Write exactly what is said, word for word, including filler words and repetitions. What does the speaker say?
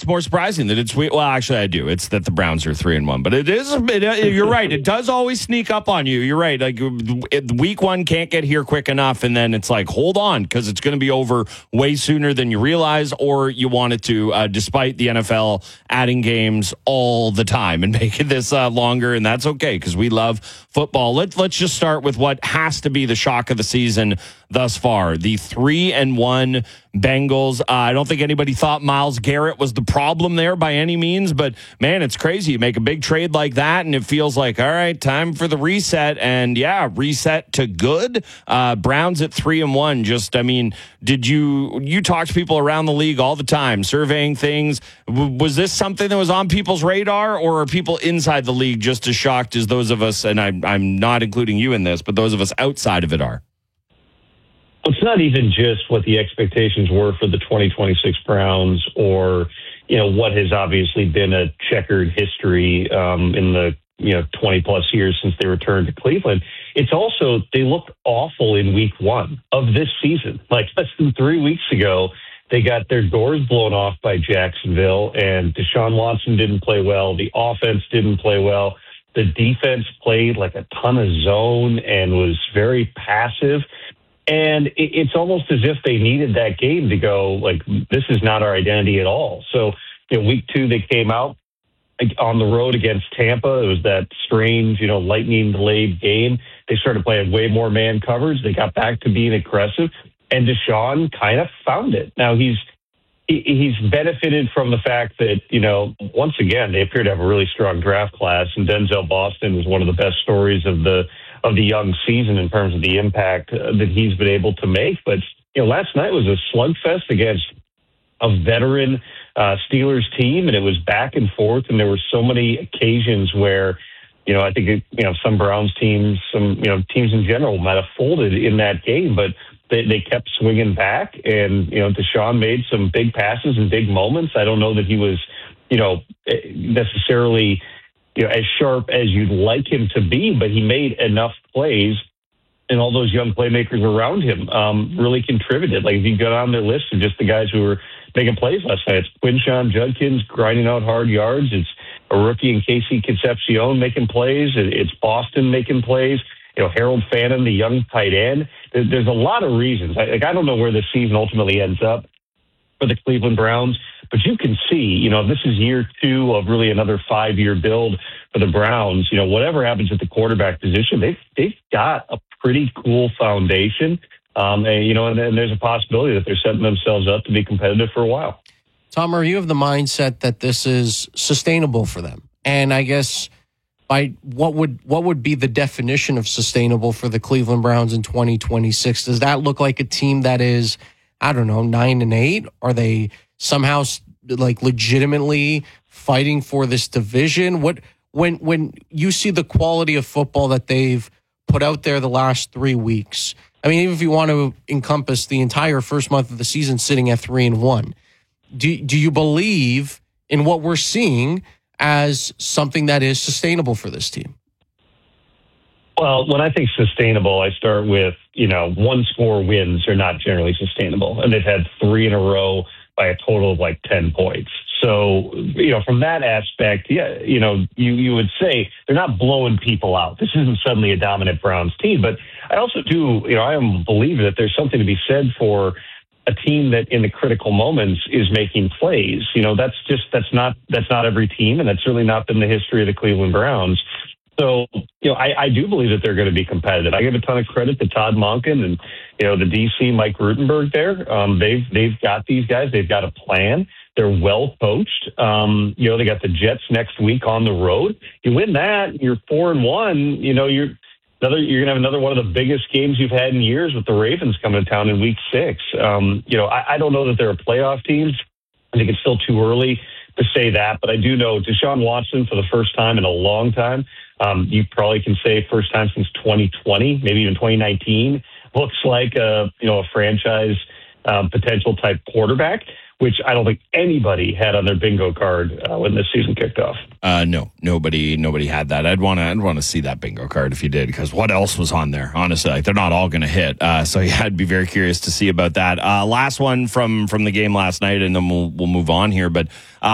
what's more surprising that it's sweet? Well, actually, I do. It's that the Browns are three and one, but it is. It, you're right. It does always sneak up on you. You're right. Like it, week one can't get here quick enough, and then it's like, hold on, because it's going to be over way sooner than you realize, or you want it to. Uh, despite the N F L adding games all the time and making this uh, longer, and that's okay because we love football. Let's let's just start with what has to be the shock of the season thus far: the three and one Bengals. Uh, I don't think anybody thought Myles Garrett was the problem there by any means, but man, it's crazy. You make a big trade like that, and it feels like, all right, time for the reset. And yeah, reset to good. Uh, Browns at three and one. Just, I mean, did you you talk to people around the league all the time, surveying things? W- was this something that was on people's radar, or are people inside the league just as shocked as those of us? And I, I'm not including you in this, but those of us outside of it are. It's not even just what the expectations were for the twenty twenty-six Browns, or, you know, what has obviously been a checkered history um, in the, you know, twenty plus years since they returned to Cleveland. It's also, they looked awful in week one of this season. Like less than three weeks ago, they got their doors blown off by Jacksonville, and Deshaun Watson didn't play well. The offense didn't play well. The defense played like a ton of zone and was very passive. And it's almost as if they needed that game to go, like, this is not our identity at all. So, you know, week two, they came out on the road against Tampa. It was that strange, you know, lightning delayed game. They started playing way more man coverage. They got back to being aggressive, and Deshaun kind of found it. Now he's, he's benefited from the fact that, you know, once again, they appear to have a really strong draft class, and Denzel Boston was one of the best stories of the, of the young season in terms of the impact uh, that he's been able to make. But, you know, last night was a slugfest against a veteran uh, Steelers team, and it was back and forth, and there were so many occasions where, you know, I think, it, you know, some Browns teams, some, you know, teams in general might have folded in that game, but they, they kept swinging back, and, you know, Deshaun made some big passes and big moments. I don't know that he was, you know, necessarily, you know, as sharp as you'd like him to be, but he made enough plays, and all those young playmakers around him um, really contributed. Like, if you go down their list of just the guys who were making plays last night, it's Quinshon Judkins grinding out hard yards. It's a rookie in Casey Concepcion making plays. It's Boston making plays. You know, Harold Fannin, the young tight end. There's a lot of reasons. Like, I don't know where this season ultimately ends up for the Cleveland Browns, but you can see, you know, this is year two of really another five-year build for the Browns. You know, whatever happens at the quarterback position, they've, they've got a pretty cool foundation. Um, and, you know, and, and there's a possibility that they're setting themselves up to be competitive for a while. Tom, are you of the mindset that this is sustainable for them? And I guess by what would what would be the definition of sustainable for the Cleveland Browns in twenty twenty-six? Does that look like a team that is, I don't know, nine and eight? Are they somehow like legitimately fighting for this division? What when when you see the quality of football that they've put out there the last three weeks? I mean, even if you want to encompass the entire first month of the season sitting at three and one, do do you believe in what we're seeing as something that is sustainable for this team? Well, when I think sustainable, I start with, you know, one score wins are not generally sustainable, and they've had three in a row by a total of like ten points. So, you know, from that aspect, yeah, you know, you, you would say they're not blowing people out. This isn't suddenly a dominant Browns team. But I also do, you know, I am a believer that there's something to be said for a team that in the critical moments is making plays. You know, that's just, that's not, that's not every team, and that's certainly not been the history of the Cleveland Browns. So, you know, I, I do believe that they're going to be competitive. I give a ton of credit to Todd Monken and, you know, the D C Mike Rutenberg there. Um, they've, they've got these guys. They've got a plan. They're well coached. Um, you know, they got the Jets next week on the road. You win that, you're four and one, you know, you're another, you're going to have another one of the biggest games you've had in years with the Ravens coming to town in week six. Um, you know, I, I don't know that they're a playoff team. I think it's still too early to say that, but I do know Deshaun Watson for the first time in a long time. Um, you probably can say first time since twenty twenty, maybe even twenty nineteen, looks like a, you know, a franchise um, potential type quarterback, which I don't think anybody had on their bingo card uh, when this season kicked off. Uh, no, nobody, nobody had that. I'd want to, I'd want to see that bingo card if you did, because what else was on there? Honestly, like, they're not all going to hit. Uh, so yeah, I'd be very curious to see about that. Uh, last one from from the game last night, and then we'll we'll move on here. But uh,